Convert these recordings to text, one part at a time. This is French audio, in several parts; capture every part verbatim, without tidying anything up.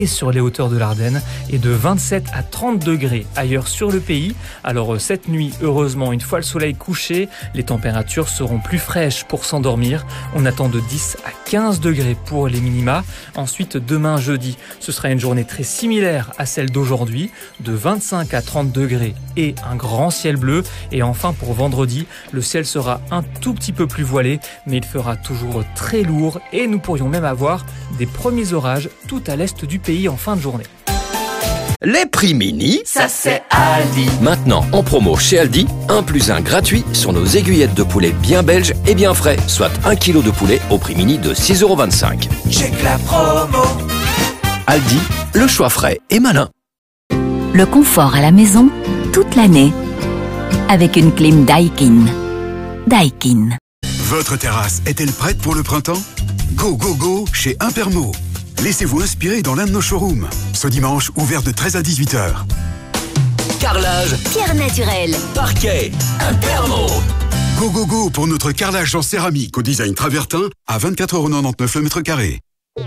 sur les hauteurs de l'Ardenne et de vingt-sept à trente degrés ailleurs sur le pays. Alors cette nuit, heureusement, une fois le soleil couché, les températures seront plus fraîches pour s'endormir. On attend de dix à quinze degrés pour les minima. Ensuite, demain jeudi, ce sera une journée très similaire à celle d'aujourd'hui, de vingt-cinq à trente degrés et un grand ciel bleu. Et enfin pour vendredi, le ciel sera un tout petit peu plus voilé, mais il fera toujours très lourd et nous pourrions même avoir des premiers orages tout à l'est du pays en fin de journée. Les prix mini, ça c'est Aldi. Maintenant en promo chez Aldi, un plus un gratuit sur nos aiguillettes de poulet bien belges et bien frais, soit un kilo de poulet au prix mini de six euros vingt-cinq. Check la promo. Aldi, le choix frais et malin. Le confort à la maison, toute l'année, avec une clim Daikin. Daikin. Votre terrasse est-elle prête pour le printemps? Go, go, go chez Impermo. Laissez-vous inspirer dans l'un de nos showrooms. Ce dimanche, ouvert de treize à dix-huit heures. Carrelage, Pierre naturelle, parquet, Impermo. Go, go, go pour notre carrelage en céramique au design travertin à vingt-quatre euros quatre-vingt-dix-neuf le mètre carré.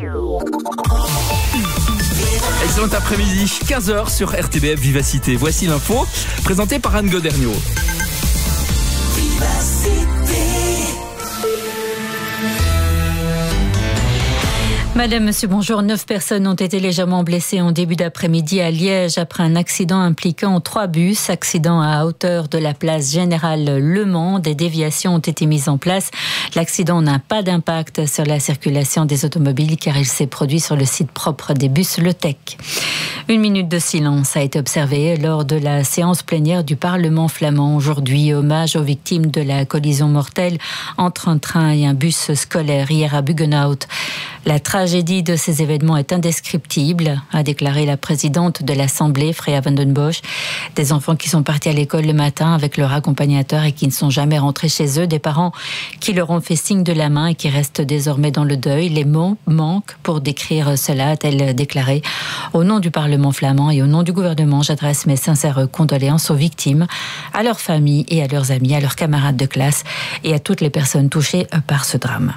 Excellent après-midi, quinze heures sur R T B F Vivacité. Voici l'info, présentée par Anne Goderniaud. Madame, monsieur, bonjour. Neuf personnes ont été légèrement blessées en début d'après-midi à Liège après un accident impliquant trois bus. Accident à hauteur de la place Générale Le Mans. Des déviations ont été mises en place. L'accident n'a pas d'impact sur la circulation des automobiles car il s'est produit sur le site propre des bus Le Tech. Une minute de silence a été observée lors de la séance plénière du Parlement flamand. Aujourd'hui, hommage aux victimes de la collision mortelle entre un train et un bus scolaire hier à Buggenhout. La tragédie de ces événements est indescriptible, a déclaré la présidente de l'Assemblée, Freya van den Bosch. Des enfants qui sont partis à l'école le matin avec leur accompagnateur et qui ne sont jamais rentrés chez eux. Des parents qui leur ont fait signe de la main et qui restent désormais dans le deuil. Les mots manquent pour décrire cela, a-t-elle déclaré. Au nom du Parlement flamand et au nom du gouvernement, j'adresse mes sincères condoléances aux victimes, à leurs familles et à leurs amis, à leurs camarades de classe et à toutes les personnes touchées par ce drame.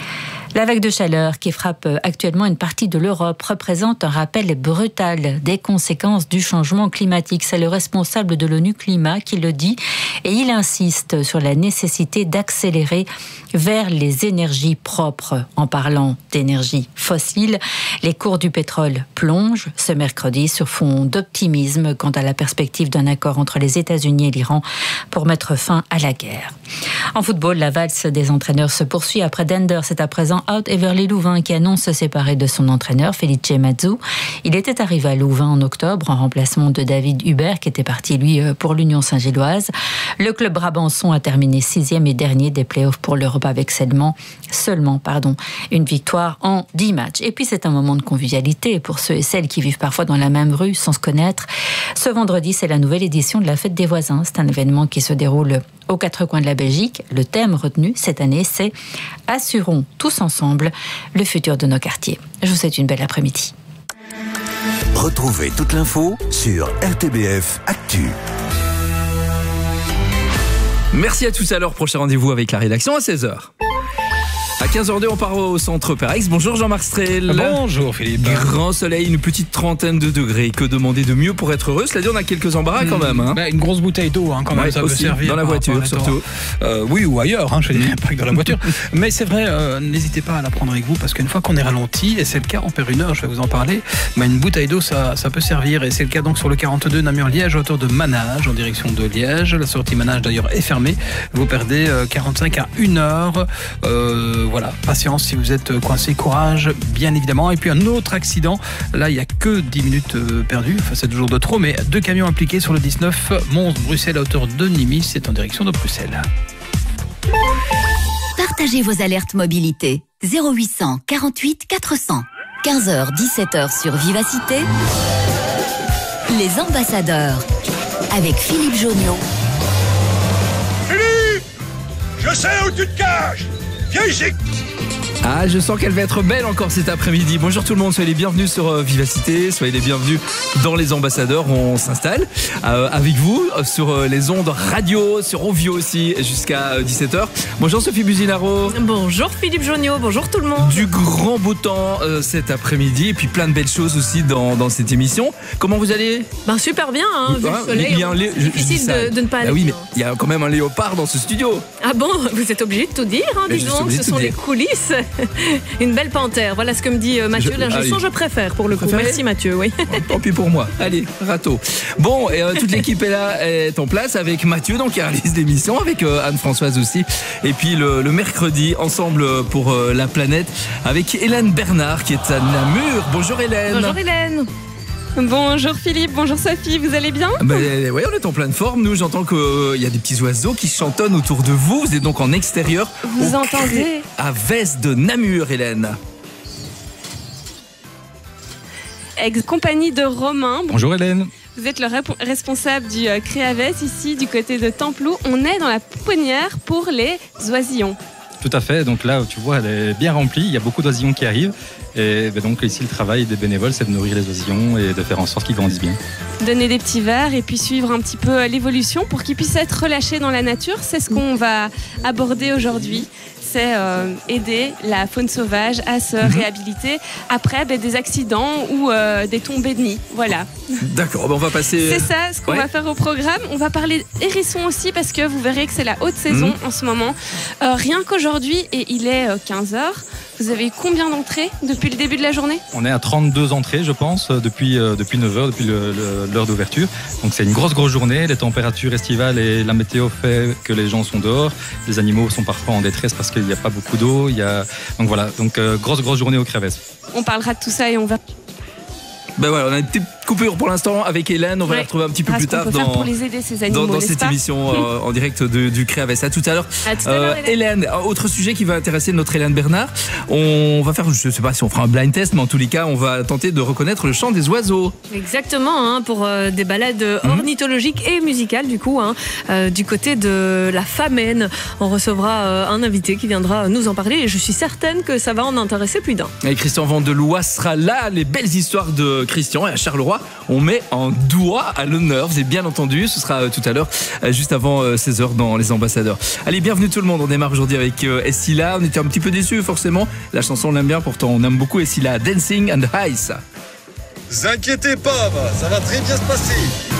La vague de chaleur qui frappe actuellement une partie de l'Europe représente un rappel brutal des conséquences du changement climatique. C'est le responsable de l'ONU Climat qui le dit et il insiste sur la nécessité d'accélérer vers les énergies propres. En parlant d'énergie fossile, les cours du pétrole plongent ce mercredi sur fond d'optimisme quant à la perspective d'un accord entre les États-Unis et l'Iran pour mettre fin à la guerre. En football, la valse des entraîneurs se poursuit après Dender. C'est à présent Out Everly Louvain qui annonce se séparer de son entraîneur Felice Mazzu. Il était arrivé à Louvain en octobre en remplacement de David Hubert qui était parti lui pour l'Union Saint-Gilloise. Le club brabançon a terminé sixième et dernier des playoffs pour l'Europe avec seulement, seulement pardon, une victoire en dix matchs. Et puis c'est un moment de convivialité pour ceux et celles qui vivent parfois dans la même rue sans se connaître. Ce vendredi, c'est la nouvelle édition de la Fête des voisins. C'est un événement qui se déroule aux quatre coins de la Belgique. Le thème retenu cette année, c'est « Assurons tous ensemble le futur de nos quartiers ». Je vous souhaite une belle après-midi. Retrouvez toute l'info sur R T B F Actu. Merci à tous à l'heure. Prochain rendez-vous avec la rédaction à seize heures. À quinze heures deux, on part au centre Perex. Bonjour Jean-Marc Strel. Bonjour Philippe. Grand soleil, une petite trentaine de degrés. Que demander de mieux pour être heureux? Cela dit, on a quelques embarras quand même. Hein. Bah, une grosse bouteille d'eau, hein, quand même, ouais, ça aussi, peut servir. dans la voiture surtout. Euh, oui, ou ailleurs, hein, je ne dis pas que dans la voiture. Mais c'est vrai, euh, n'hésitez pas à la prendre avec vous parce qu'une fois qu'on est ralenti, et c'est le cas en perd une heure, je vais vous en parler, bah, une bouteille d'eau, ça, ça peut servir. Et c'est le cas donc sur le quarante-deux Namur-Liège, autour de Manage, en direction de Liège. La sortie Manage d'ailleurs est fermée. Vous perdez euh, quarante-cinq à une heure. Euh, voilà, patience. Si vous êtes coincé, courage, bien évidemment. Et puis un autre accident, là il n'y a que dix minutes perdues, enfin c'est toujours de trop, mais deux camions impliqués sur le dix-neuf Mons-Bruxelles à hauteur de Nimis, c'est en direction de Bruxelles. Partagez vos alertes mobilité. zéro huit cent quarante-huit quatre cents. quinze heures dix-sept heures sur Vivacité. Les ambassadeurs avec Philippe Joniot. Philippe, je sais où tu te caches. Viens ici. Ah, je sens qu'elle va être belle encore cet après-midi. Bonjour tout le monde, soyez les bienvenus sur euh, Vivacité, soyez les bienvenus dans les ambassadeurs. On s'installe euh, avec vous euh, sur euh, les ondes radio, sur Ovio aussi, jusqu'à euh, dix-sept heures. Bonjour Sophie Buzinaro. Bonjour Philippe Joniot, bonjour tout le monde. Du grand beau temps euh, cet après-midi et puis plein de belles choses aussi dans, dans cette émission. Comment vous allez? Ben super bien, hein, vu Ah, le soleil. il y a un lé- C'est difficile de, de ne pas aller. Ah oui, mais bien. il y a quand même un léopard dans ce studio. Ah bon, vous êtes obligé de tout dire, hein, Mais je suis disons. obligé Ce de tout sont les dire. coulisses. Une belle panthère. Voilà ce que me dit euh, Mathieu. Je- Là, je allez. sens, je préfère pour le coup. Préférez Merci Mathieu, oui. Tant pis pour moi. Allez, râteau. Bon, et, euh, toute l'équipe est là, est en place avec Mathieu, donc qui réalise l'émission, avec euh, Anne-Françoise aussi. Et puis le, le mercredi, ensemble pour euh, la planète, avec Hélène Bernard qui est à Namur. Bonjour Hélène. Bonjour Hélène. Bonjour Philippe, bonjour Sophie, vous allez bien? Ben, ouais, on est en pleine forme. Nous, j'entends qu'il euh, y a des petits oiseaux qui chantonnent autour de vous. Vous êtes donc en extérieur. Vous au entendez? Cré- À Vez de Namur, Hélène. Ex-compagnie de Romain. Bonjour Hélène. Vous êtes le rep- responsable du euh, Créaves ici, du côté de Templou. On est dans la pouponnière pour les oisillons. Tout à fait, donc là tu vois elle est bien remplie, il y a beaucoup d'oisillons qui arrivent et ben, donc ici le travail des bénévoles c'est de nourrir les oisillons et de faire en sorte qu'ils grandissent bien. Donner des petits verres et puis suivre un petit peu euh, l'évolution pour qu'ils puissent être relâchés dans la nature. C'est ce qu'on va aborder aujourd'hui. C'est euh, aider la faune sauvage à se réhabiliter après ben, des accidents ou euh, des tombées de nid. Voilà. D'accord, ben, on va passer. C'est ça ce qu'on Ouais. va faire au programme. On va parler hérissons aussi parce que vous verrez que c'est la haute saison Mhm. en ce moment. Euh, rien qu'aujourd'hui, et il est euh, quinze heures, vous avez eu combien d'entrées depuis le début de la journée? On est à trente-deux entrées je pense euh, depuis, euh, depuis neuf heures, depuis le- le- l'heure d'ouverture. Donc c'est une grosse grosse journée, les températures estivales et la météo fait que les gens sont dehors. Les animaux sont parfois en détresse parce qu'il n'y a pas beaucoup d'eau. Il y a... Donc voilà, donc euh, grosse grosse journée au Créaves. On parlera de tout ça et on va. Ben voilà, on a une petite coupure pour l'instant avec Hélène. On va Ouais. la retrouver un petit peu Ah, plus ce qu'on tard peut faire dans, pour les aider ces animaux, dans, dans n'est-ce cette pas émission euh, en direct de- du Créaves. À tout à l'heure. À tout à l'heure, Hélène. Hélène, autre sujet qui va intéresser notre Hélène Bernard. On va faire, je ne sais pas si on fera un blind test, mais en tous les cas, on va tenter de reconnaître le chant des oiseaux. Exactement, hein, pour euh, des balades ornithologiques et musicales du coup, hein, euh, du côté de la Famenne. On recevra euh, un invité qui viendra nous en parler et je suis certaine que ça va en intéresser plus d'un. Et Christian Vandelois sera là. Les belles histoires de Christian et à Charleroi, on met en doigt à l'honneur. Vous avez bien entendu, ce sera euh, tout à l'heure, euh, juste avant euh, seize heures dans Les Ambassadeurs. Allez, bienvenue tout le monde. On démarre aujourd'hui avec euh, Essila. On était un petit peu déçus, forcément. La chanson, on l'aime bien, pourtant on aime beaucoup Essila. Dancing and Ice. Vous inquiétez pas, ça va très bien se passer.